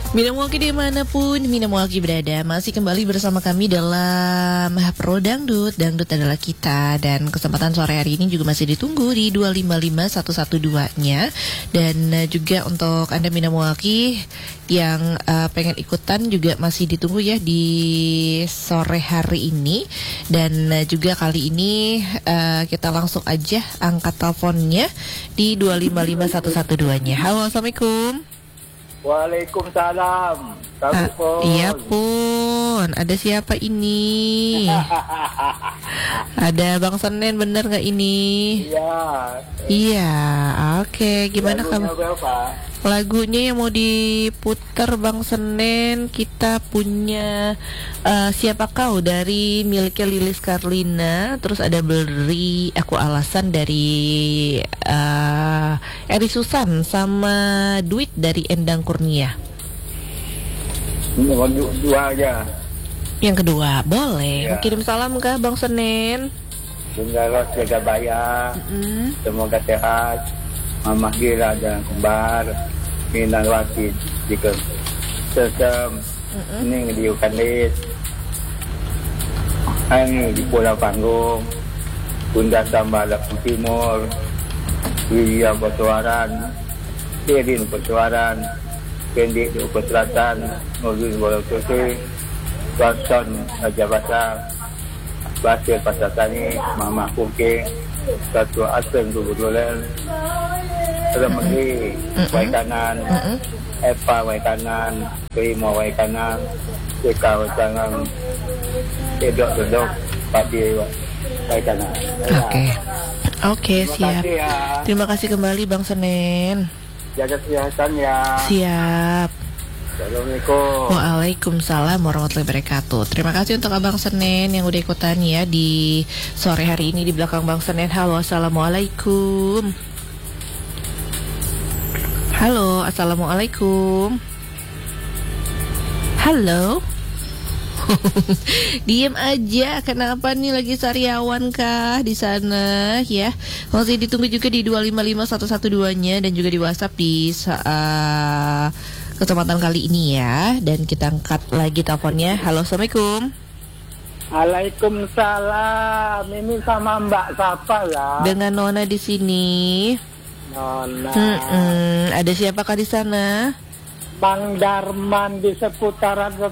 Minamwaki dimanapun Minamwaki berada, masih kembali bersama kami dalam Pro Dangdut. Dangdut adalah kita, dan kesempatan sore hari ini juga masih ditunggu di 255112-nya. Dan juga untuk Anda Minamwaki yang pengen ikutan juga masih ditunggu ya di sore hari ini. Dan juga kali ini kita langsung aja angkat teleponnya di 255112-nya. Halo, Assalamualaikum. Waalaikumsalam. Iya pun. Ada siapa ini? Ada Bang Senen, bener nggak ini? Iya. Iya. Oke. Gimana kamu? Berapa? Lagunya yang mau diputar Bang Senen, kita punya Siapa Kau dari miliknya Lilis Karlina. Terus ada Beri Aku Alasan dari Eri Susan, sama Duit dari Endang Kurnia. Dua aja. Yang kedua, boleh. Ya. Kirim salam ke Bang Senen. Bunda jaga bayar. Semoga sehat. Mama Gira dan kembar. Minang Wati jika Sesem. Ini di Ukanis. Ini di Pulau Panggung. Bunda Sambal Lapang Timur. William Persuaran. Kirin Persuaran. Kendi di Upper Selatan. Nurdin Bola Susi. Watson Raja Basar. Basir Pasar Tani. Mama Kuking. Satu Asen Gubernur. Remegi Wai Kanan. Epa Wai Kanan. Primo Wai Kanan. Eka Wai Kanan. Dedok Padi Wai Kanan. Oke, siap. Ya. Terima kasih kembali Bang Senen. Jaga kesehatan ya. Siap. Assalamualaikum. Waalaikumsalam warahmatullahi wabarakatuh. Terima kasih untuk Abang Senen yang udah ikutan ya di sore hari ini di belakang Bang Senen. Halo, assalamualaikum. Halo, assalamualaikum. Halo. Diem aja, kenapa nih, lagi sariawan kah di sana ya? Masih ditunggu juga di 255112-nya dan juga di WhatsApp di kesempatan kali ini ya. Dan kita angkat lagi teleponnya. Halo, assalamualaikum. Waalaikumsalam. Ini sama Mbak Sapa lah. Dengan Nona di sini. Nona. Ada siapakah di sana? Bang Darman di seputaran